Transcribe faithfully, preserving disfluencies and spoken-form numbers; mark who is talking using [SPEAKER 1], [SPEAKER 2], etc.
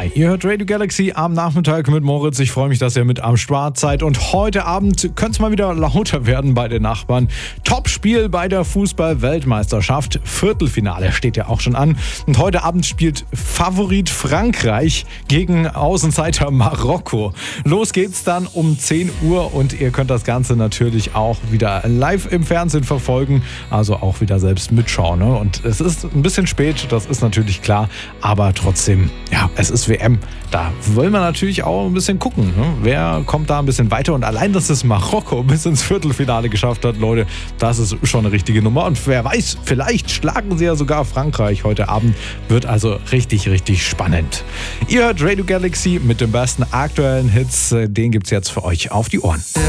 [SPEAKER 1] Hi, ihr hört Radio Galaxy am Nachmittag mit Moritz. Ich freue mich, dass ihr mit am Start seid. Und heute Abend könnte es mal wieder lauter werden bei den Nachbarn. Topspiel bei der Fußball-Weltmeisterschaft. Viertelfinale steht ja auch schon an. Und heute Abend spielt Favorit Frankreich gegen Außenseiter Marokko. Los geht's dann um zehn Uhr und ihr könnt das Ganze natürlich auch wieder live im Fernsehen verfolgen. Also auch wieder selbst mitschauen. Ne? Und es ist ein bisschen spät, das ist natürlich klar. Aber trotzdem, ja, es ist W M. Da wollen wir natürlich auch ein bisschen gucken. Ne? Wer kommt da ein bisschen weiter? Und allein, dass es Marokko bis ins Viertelfinale geschafft hat, Leute, das ist schon eine richtige Nummer. Und wer weiß, vielleicht schlagen sie ja sogar Frankreich heute Abend. Wird also richtig, richtig spannend. Ihr hört Radio Galaxy mit den besten aktuellen Hits. Den gibt's jetzt für euch auf die Ohren.